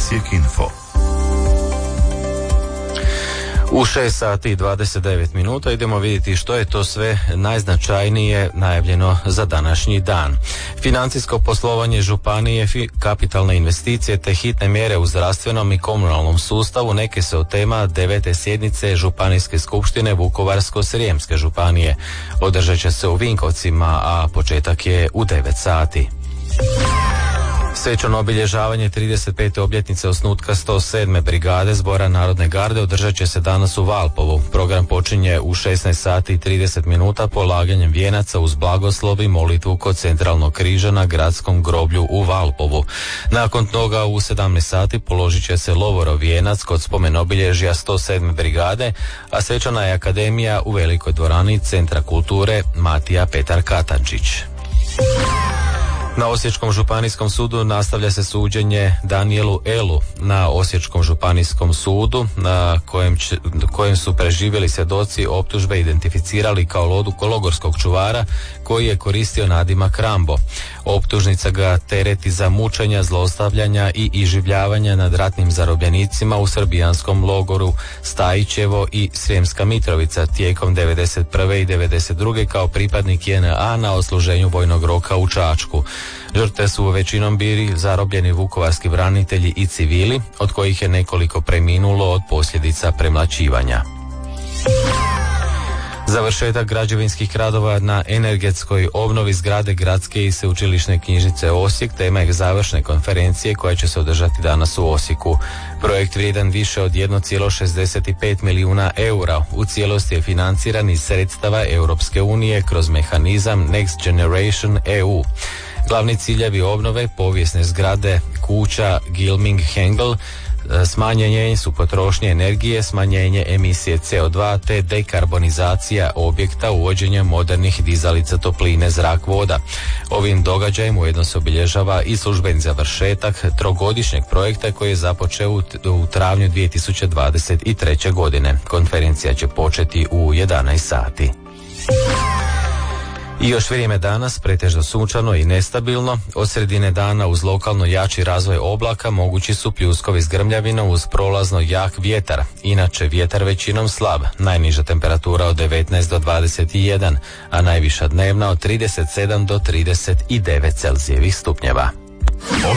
Osijek Info. U 6 sati i 29 minuta idemo vidjeti što je to sve najznačajnije najavljeno za današnji dan. Financijsko poslovanje županije, kapitalne investicije te hitne mjere u zdravstvenom i komunalnom sustavu neke se od tema 9. sjednice Županijske skupštine Vukovarsko-srijemske županije. Održat će se u Vinkovcima, a početak je u 9 sati. Svečano obilježavanje 35. obljetnice osnutka 107. brigade Zbora Narodne garde održat će se danas u Valpovu. Program počinje u 16 sati i 30 minuta polaganjem vijenaca uz blagoslov i molitvu kod centralnog križa na gradskom groblju u Valpovu. Nakon toga u 17 sati položit će se lovorov vijenac kod spomen obilježja 107. brigade, a svečana je akademija u velikoj dvorani Centra kulture Matija Petar Katančić. Na Osječkom županijskom sudu nastavlja se suđenje Danijelu Elu na Osječkom županijskom sudu, na kojem su preživjeli svjedoci optužbe identificirali kao logorskog čuvara koji je koristio nadimak Rambo. Optužnica ga tereti za mučenja, zlostavljanja i iživljavanja nad ratnim zarobljenicima u srbijanskom logoru Stajićevo i Srijemska Mitrovica tijekom 1991. i 1992. kao pripadnik JNA na odsluženju vojnog roka u Čačku. Žrtve su većinom bili zarobljeni vukovarski branitelji i civili, od kojih je nekoliko preminulo od posljedica premlaćivanja. Završetak građevinskih radova na energetskoj obnovi zgrade gradske i sveučilišne knjižnice Osijek tema je završne konferencije koja će se održati danas u Osijeku. Projekt vrijedan više od 1,65 milijuna eura u cijelosti je financiran iz sredstava Europske unije kroz mehanizam Next Generation EU. Glavni ciljevi obnove povijesne zgrade kuća Gilming-Hengel smanjenje su potrošnje energije, smanjenje emisije CO2 te dekarbonizacija objekta uvođenjem modernih dizalica topline zrak-voda. Ovim događajem ujedno se obilježava i službeni završetak trogodišnjeg projekta koji je započeo u travnju 2023. godine. Konferencija će početi u 11 sati. I još vrijeme danas pretežno sunčano i nestabilno. Od sredine dana uz lokalno jači razvoj oblaka mogući su pljuskovi s grmljavinom uz prolazno jak vjetar. Inače vjetar većinom slab. Najniža temperatura od 19 do 21, a najviša dnevna od 37 do 39 Celzijevih stupnjeva.